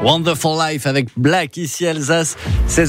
Wonderful Life avec Black ici Alsace,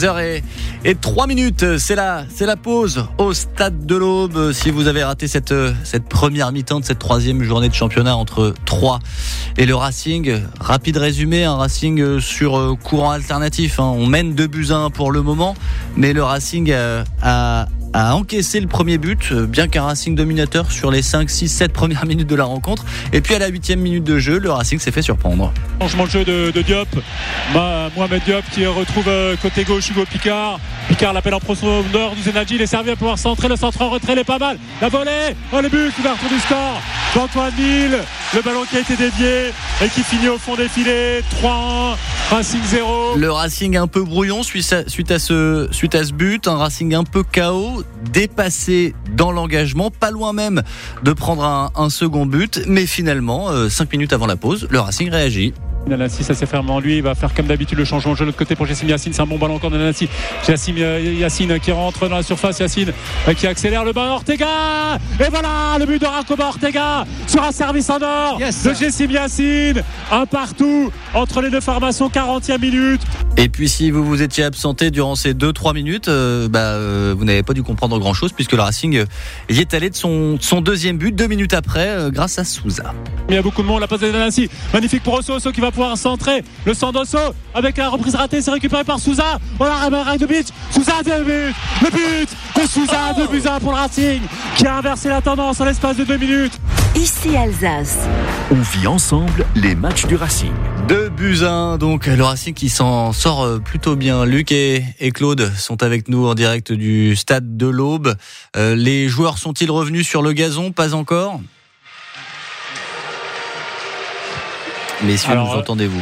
16h03. C'est la pause au stade de l'Aube. Si vous avez raté cette première mi-temps de cette troisième journée de championnat entre Troyes et le Racing, rapide résumé, un Racing sur courant alternatif. On mène 2-1 pour le moment, mais le Racing a encaissé le premier but, bien qu'un Racing dominateur sur les 5, 6, 7 premières minutes de la rencontre. Et puis à la 8e minute de jeu, le Racing s'est fait surprendre. Changement de jeu de Diop, Mohamed Diop qui retrouve côté gauche Hugo Picard. Picard l'appelle en profondeur du Zenadji, il est servi à pouvoir centrer, le centre en retrait, il est pas mal, la volée, le but, l'ouverture du score d'Antoine Mille, le ballon qui a été dévié et qui finit au fond des filets. 3-1, Racing 0. Le Racing un peu brouillon suite à ce but, un Racing un peu KO, dépassé dans l'engagement, pas loin même de prendre un second but, mais finalement 5 minutes avant la pause, le Racing réagit. Nanassi, ça s'est fermé en lui, il va faire comme d'habitude le changement de jeu de l'autre côté pour Jassim Yacine, c'est un bon ballon encore de Nanassi. Yacine qui rentre dans la surface, Yacine qui accélère le ballon, Ortega, et voilà le but de Racoba Ortega sur un service en or de Jassim Yacine, un partout entre les deux formations, 40e minute. Et puis si vous vous étiez absenté durant ces 2-3 minutes, vous n'avez pas dû comprendre grand chose puisque le Racing y est allé de son deuxième but 2 minutes après grâce à Souza. Il y a beaucoup de monde, la passe de Nanassi, magnifique pour Osso qui va pouvoir centrer, le centre d'Osso avec la reprise ratée, c'est récupéré par Souza. Voilà, Radovic, Souza 2 buts, le but de Souza, 2-1 pour le Racing qui a inversé la tendance en l'espace de 2 minutes. Ici Alsace. On vit ensemble les matchs du Racing. 2-1, donc le Racing qui s'en sort plutôt bien. Luc et Claude sont avec nous en direct du stade de l'Aube. Les joueurs sont-ils revenus sur le gazon? Pas encore. Messieurs, nous entendez-vous?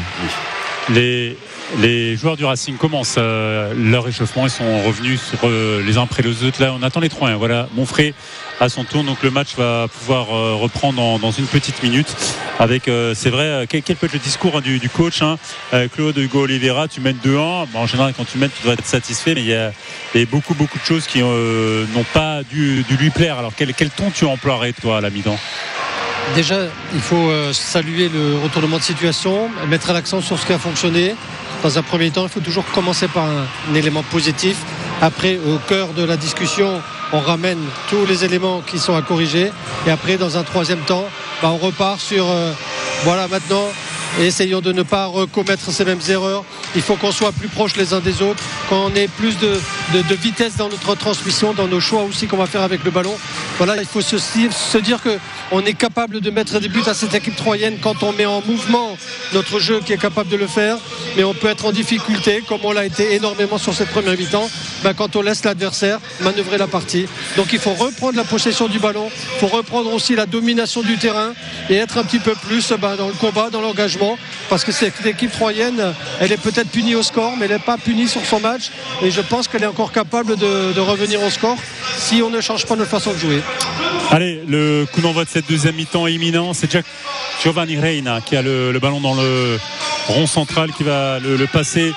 Oui. Les joueurs du Racing commencent leur échauffement. Ils sont revenus sur les uns après les autres. Là, on attend les Troyens. Voilà, Monfray à son tour. Donc le match va pouvoir reprendre dans une petite minute. Avec, c'est vrai, quel peut être le discours du coach, Claude Hugo Oliveira, tu mènes 2-1. En général, quand tu mènes, tu dois être satisfait. Mais il y a beaucoup de choses qui n'ont pas dû lui plaire. Alors quel ton tu emploierais, toi, à la mi-temps? Déjà, il faut saluer le retournement de situation, mettre l'accent sur ce qui a fonctionné. Dans un premier temps, il faut toujours commencer par un élément positif. Après, au cœur de la discussion, on ramène tous les éléments qui sont à corriger. Et après, dans un troisième temps, on repart sur maintenant. Et essayons de ne pas recommettre ces mêmes erreurs. Il faut qu'on soit plus proches les uns des autres, qu'on ait plus de vitesse dans notre transmission, dans nos choix aussi qu'on va faire avec le ballon. Voilà, il faut se dire qu'on est capable de mettre des buts à cette équipe troyenne quand on met en mouvement notre jeu qui est capable de le faire. Mais on peut être en difficulté, comme on l'a été énormément sur cette première mi-temps, quand on laisse l'adversaire manœuvrer la partie. Donc il faut reprendre la possession du ballon, il faut reprendre aussi la domination du terrain et être un petit peu plus dans le combat, dans l'engagement. Parce que cette équipe troyenne, elle est peut-être punie au score, mais elle n'est pas punie sur son match. Et je pense qu'elle est encore capable de revenir au score si on ne change pas notre façon de jouer. Allez, le coup d'envoi de cette deuxième mi-temps imminent, c'est Giovanni Reina qui a le ballon dans le rond central, qui va le passer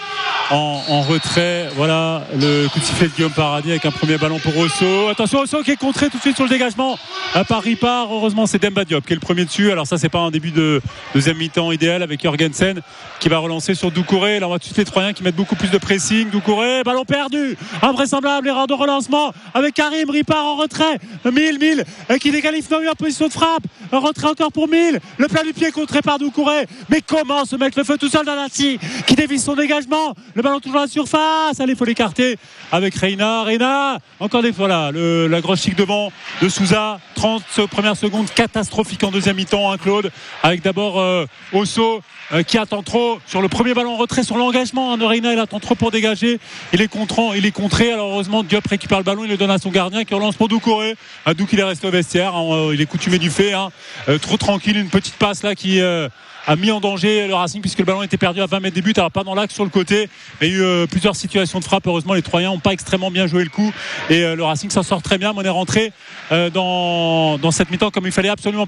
en retrait. Voilà le coup de sifflet de Guillaume Paradis avec un premier ballon pour Osso. Attention, Osso qui est contré tout de suite sur le dégagement par Ripard. Heureusement, c'est Demba Diop qui est le premier dessus. Alors ça, c'est pas un début de deuxième mi-temps idéal avec Jorgensen qui va relancer sur Doucouré. Là, on voit tout de suite les Troyens qui mettent beaucoup plus de pressing. Doucouré, ballon perdu, invraisemblable, erreur de relancement avec Karim. Ripard en retrait, Mille qui dégalifie en position de frappe, un retrait encore pour Mille, le plat du pied contré par Doucouré. Mais comment ce mec le fait tout seul dans Nancy qui dévie son dégagement, le ballon toujours à la surface. Allez, il faut l'écarter avec Reina, encore des fois là, la grosse chic devant de Souza. 30 premières secondes catastrophiques en deuxième mi-temps, Claude, avec d'abord Osso qui attend trop sur le premier ballon en retrait sur l'engagement de Reina. Il attend trop pour dégager, il est contré. Alors heureusement Diop récupère le ballon, il le donne à son gardien qui relance pour Doucouré. Douk, il est resté au vestiaire, il est coutumé du fait, trop tranquille, une petite passe là qui a mis en danger le Racing puisque le ballon était perdu à 20 mètres des buts, alors pas dans l'axe, sur le côté. Il y a eu plusieurs situations de frappe. Heureusement, les Troyens n'ont pas extrêmement bien joué le coup et le Racing s'en sort très bien. On est rentré dans cette mi-temps comme il fallait absolument